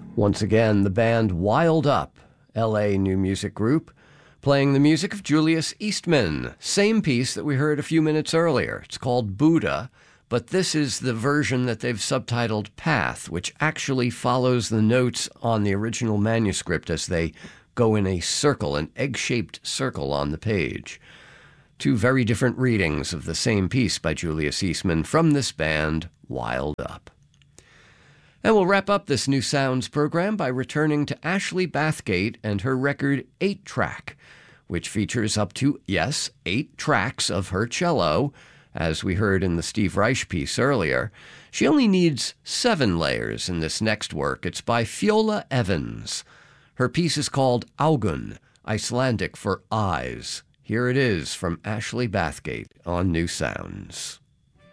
Once again, the band Wild Up, LA new music group, playing the music of Julius Eastman. Same piece that we heard a few minutes earlier. It's called Buddha, but this is the version that they've subtitled Path, which actually follows the notes on the original manuscript as they go in a circle, an egg-shaped circle on the page. Two very different readings of the same piece by Julius Eastman from this band, Wild Up. And we'll wrap up this New Sounds program by returning to Ashley Bathgate and her record 8-Track, which features up to, 8 tracks of her cello, as we heard in the Steve Reich piece earlier. She only needs 7 layers in this next work. It's by Fiola Evans. Her piece is called Augun, Icelandic for eyes. Here it is from Ashley Bathgate on New Sounds.